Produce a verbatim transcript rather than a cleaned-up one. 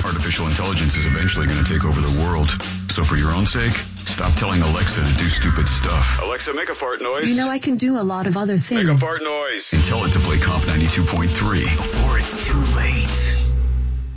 Artificial intelligence is eventually going to take over the world. So for your own sake, stop telling Alexa to do stupid stuff. Alexa, make a fart noise. You know, I can do a lot of other things. Make a fart noise. And tell it to play Comp ninety-two point three before it's too late.